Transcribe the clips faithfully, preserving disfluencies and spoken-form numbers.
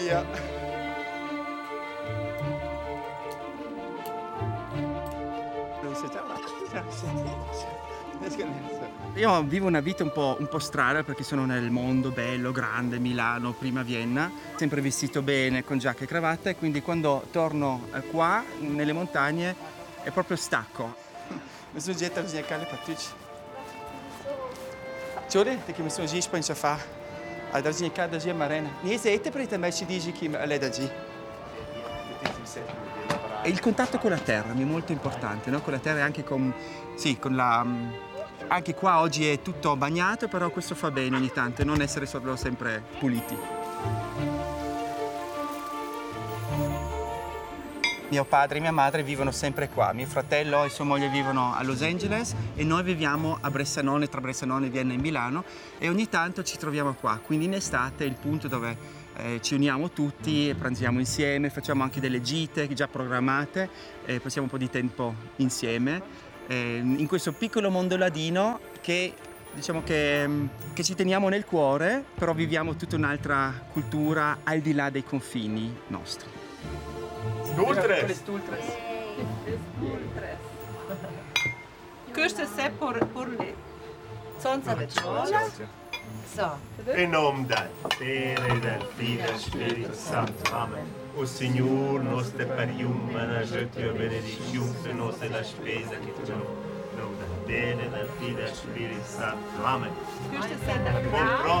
via. Io vivo una vita un po', un po' strana perché sono nel mondo bello, grande, Milano, prima Vienna, sempre vestito bene con giacca e cravatta, e quindi quando torno qua nelle montagne è proprio stacco. Mi sono già tragione alle pattucci. Ciore, che mi sono già spento a fare. A tragione cada già marena. Nie siete per te mai ci dici che lei da già. E il contatto con la terra mi è molto importante, no? Con la terra e anche con, sì, con la... Anche qua oggi è tutto bagnato, però questo fa bene ogni tanto, e non essere solo sempre puliti. Mio padre e mia madre vivono sempre qua, mio fratello e sua moglie vivono a Los Angeles e noi viviamo a Bressanone, tra Bressanone, Vienna e Milano, e ogni tanto ci troviamo qua, quindi in estate è il punto dove eh, ci uniamo tutti, pranziamo insieme, facciamo anche delle gite già programmate e passiamo un po' di tempo insieme. In questo piccolo mondo ladino che diciamo che, che ci teniamo nel cuore, però viviamo tutta un'altra cultura al di là dei confini nostri. Stultres! Stultres. Questo è per, per le sonza reciola. So. In nome del Padre, del Figlio e del Spirito Santo. Amen. O Signore, nostre parium, managete a benedizione per noi la spesa che tu in nome del Padre, del Figlio e del Spirito Santo. Amen. Questo è da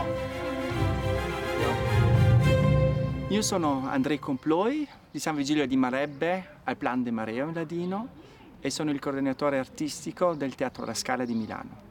Io sono Andrei Comploi di San Vigilio di Marebbe al Plan de Marea in ladino e sono il coordinatore artistico del Teatro La Scala di Milano.